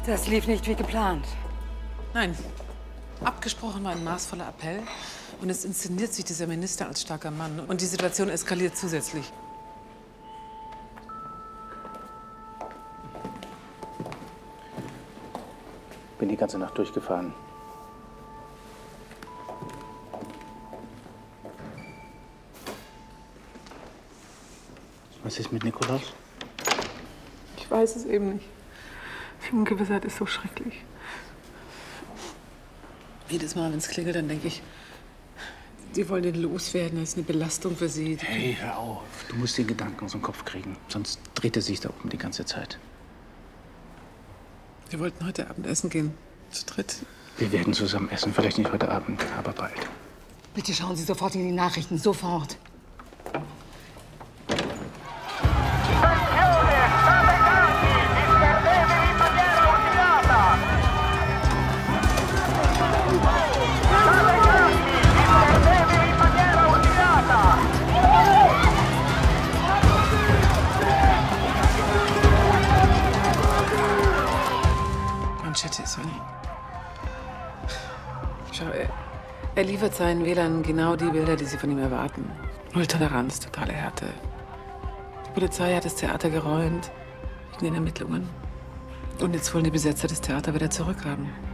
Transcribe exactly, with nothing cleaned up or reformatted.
Das lief nicht wie geplant. Nein. Abgesprochen war ein maßvoller Appell. Und es inszeniert sich dieser Minister als starker Mann. Und die Situation eskaliert zusätzlich. Bin die ganze Nacht durchgefahren. Was ist mit Nikolaus? Ich weiß es eben nicht. Die Ungewissheit ist so schrecklich. Jedes Mal, wenn es klingelt, dann denke ich, die wollen den loswerden. Das ist eine Belastung für sie. Hey, hör auf. Du musst den Gedanken aus dem Kopf kriegen. Sonst dreht er sich da oben die ganze Zeit. Wir wollten heute Abend essen gehen. Zu dritt. Wir werden zusammen essen. Vielleicht nicht heute Abend, aber bald. Bitte schauen Sie sofort in die Nachrichten. Sofort. Manschetti, Sonny. Schau, er, er liefert seinen Wählern genau die Bilder, die sie von ihm erwarten. Null Toleranz, totale Härte. Die Polizei hat das Theater geräumt, wegen den Ermittlungen. Und jetzt wollen die Besetzer das Theater wieder zurückhaben.